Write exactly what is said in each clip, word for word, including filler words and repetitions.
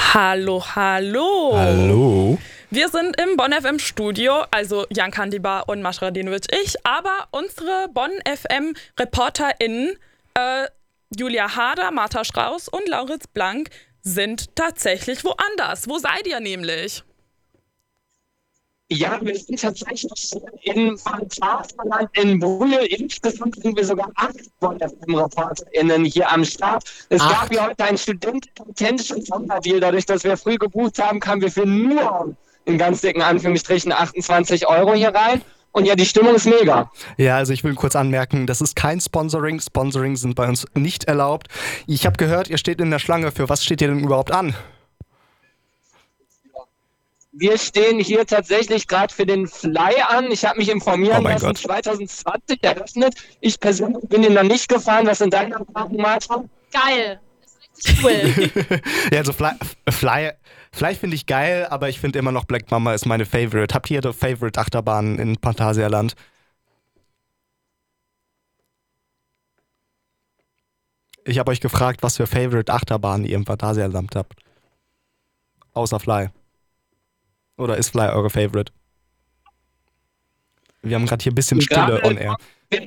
Hallo, hallo. Hallo. Wir sind im Bonn F M Studio, also Jan Kandiba und Mascha Radinovic, ich, aber unsere Bonn F M ReporterInnen, äh, Julia Hader, Martha Strauß und Lauritz Blank, sind tatsächlich woanders. Wo seid ihr nämlich? Ja, wir sind tatsächlich in Phantasialand in Brühl. Insgesamt sind wir sogar acht Bonn F M-ReporterInnen hier am Start. Es Acht. gab ja heute einen studentischen Sonderdeal. Dadurch, dass wir früh gebucht haben, kamen wir für nur, in ganz dicken Anführungsstrichen, achtundzwanzig Euro hier rein. Und ja, die Stimmung ist mega. Ja, also ich will kurz anmerken, das ist kein Sponsoring. Sponsoring sind bei uns nicht erlaubt. Ich habe gehört, ihr steht in der Schlange. Für was steht ihr denn überhaupt an? Wir stehen hier tatsächlich gerade für den Fly an. Ich habe mich informieren Oh mein lassen, Gott. zwanzig zwanzig eröffnet. Ich persönlich bin den noch nicht gefahren. Was sind deine Erfahrungen, Martha? Geil. Das ist richtig cool. Ja, also Fly, Fly, Fly finde ich geil, aber ich finde immer noch Black Mama ist meine Favorite. Habt ihr die Favorite Achterbahn in Phantasialand? Ich habe euch gefragt, was für Favorite Achterbahnen ihr im Phantasialand habt. Außer Fly. Oder ist Fly eure Favorite? Wir haben gerade hier ein bisschen Stille on air.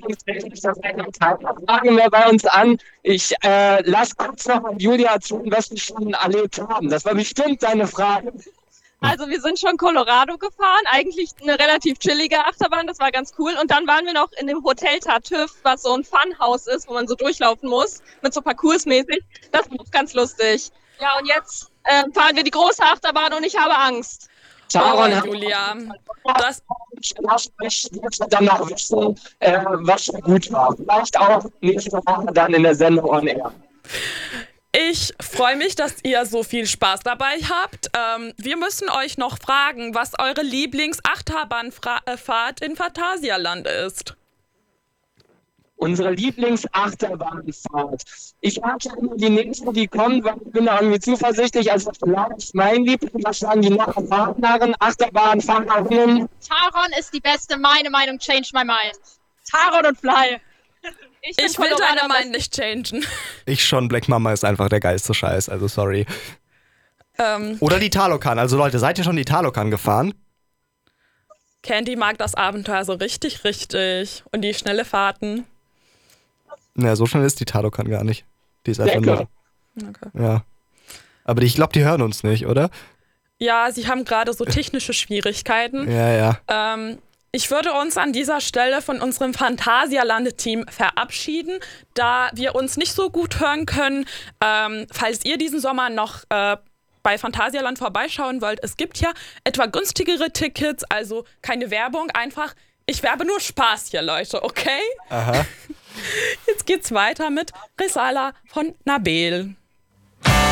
Fragen wir bei uns an. Ich äh, lass kurz noch mal Julia erzählen, was wir schon erlebt haben. Das war bestimmt deine Frage. Also wir sind schon Colorado gefahren, eigentlich eine relativ chillige Achterbahn, das war ganz cool. Und dann waren wir noch in dem Hotel Tartüff, was so ein Funhaus ist, wo man so durchlaufen muss, mit so Parcoursmäßig. Das war auch ganz lustig. Ja, und jetzt äh, fahren wir die große Achterbahn und ich habe Angst. Taron Oh, hat Julia, das, dann noch wissen, äh, was gut war. Vielleicht auch nächste Woche dann in der Sendung on air. ich freue mich, dass ihr so viel Spaß dabei habt. Ähm, wir müssen euch noch fragen, was eure Lieblingsachterbahnfahrt in Phantasialand ist. Unsere Lieblingsachterbahnfahrt. Ich warte immer die nächste, die kommt, weil ich bin da irgendwie zuversichtlich. Also vielleicht mein Liebling, was sagen die nachher Partnerin, Achterbahnfahrerinnen. Taron ist die beste, meine Meinung, change my mind. Taron und Fly. Ich will Colorado deine am Meinung nicht changen. Ich schon, Black Mama ist einfach der geilste Scheiß, also sorry. Ähm, Oder die Talokan. Also Leute, seid ihr schon die Talokan gefahren? Candy mag das Abenteuer so richtig, richtig. Und die schnelle Fahrten. Naja, so schnell ist die Talokan gar nicht. Die ist einfach Lecker. nur. Okay. Ja. Aber ich glaube, die hören uns nicht, oder? Ja, sie haben gerade so technische Schwierigkeiten. Ja, ja. Ähm, ich würde uns an dieser Stelle von unserem Phantasialand-Team verabschieden, da wir uns nicht so gut hören können. Ähm, falls ihr diesen Sommer noch äh, bei Phantasialand vorbeischauen wollt, es gibt ja etwa günstigere Tickets, also keine Werbung, einfach, ich werbe nur Spaß hier, Leute, okay? Aha. Jetzt geht's weiter mit Resala von Nabil.